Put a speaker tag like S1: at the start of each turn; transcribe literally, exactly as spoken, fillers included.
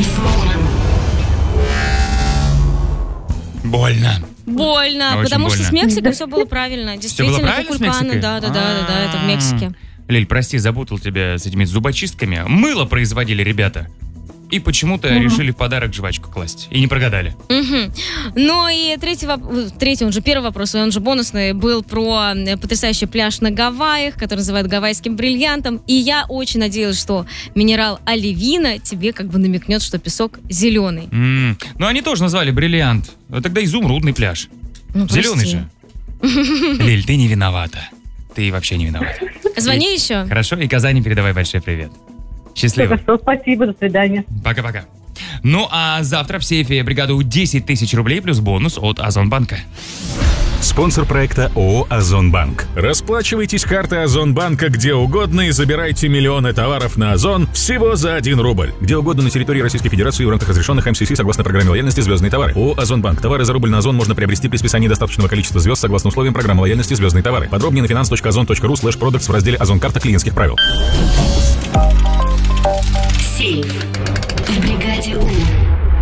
S1: Смоланым.
S2: Больно.
S3: Больно,
S2: Очень
S3: потому
S2: больно.
S3: что с Мексикой все было правильно. Действительно,
S2: было правильно
S3: это
S2: с
S3: вулканы.
S2: Мексикой?
S3: Да, да, да, да, да, это в Мексике.
S2: Лиль, прости, запутал тебя с этими зубочистками. Мыло производили ребята. И почему-то
S3: Мгм.
S2: решили в подарок жвачку класть. И не прогадали.
S3: Мгм. Ну и третий, воп- третий, он же первый вопрос, и он же бонусный, был про э, потрясающий пляж на Гавайях, который называют гавайским бриллиантом. И я очень надеялась, что минерал оливина тебе как бы намекнет, что песок зеленый.
S2: М, Ну, они тоже назвали бриллиант. А тогда изумрудный пляж.
S3: Ну,
S2: Зеленый
S3: прости.
S2: же. Лиль, ты не виновата. Ты вообще не виновата.
S3: Звони
S2: И-
S3: еще.
S2: Хорошо, и Казани передавай большой привет. Счастливо.
S4: Хорошо, спасибо, до свидания.
S2: Пока-пока. Ну, а завтра в сейфе бригаду десять тысяч рублей плюс бонус от Озонбанка.
S5: Спонсор проекта ООО «Озонбанк». Расплачивайтесь картой Озонбанка где угодно и забирайте миллионы товаров на Озон всего за один рубль. Где угодно на территории Российской Федерации в рамках разрешенных эм си си согласно программе лояльности «Звездные товары». ООО «Озонбанк». Товары за рубль на Озон можно приобрести при списании достаточного количества звезд согласно условиям программы лояльности «Звездные товары». Подробнее на finance точка озон точка ру слэш продуктс в разделе «Озон. Карта клиентских правил».